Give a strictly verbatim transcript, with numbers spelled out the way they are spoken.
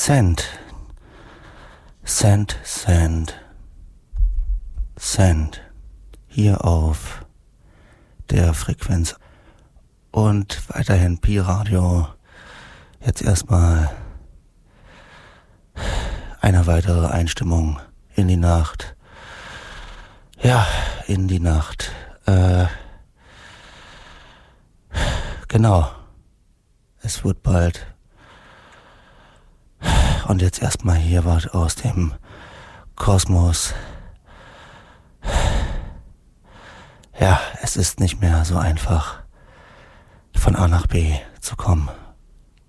Sand. Sand, Sand. Sand. Hier auf der Frequenz. Und weiterhin Pi-Radio. Jetzt erstmal eine weitere Einstimmung in die Nacht. Ja, in die Nacht. Äh, genau. Es wird bald. Und jetzt erstmal hier was aus dem Kosmos. Ja, es ist nicht mehr so einfach, von A nach B zu kommen.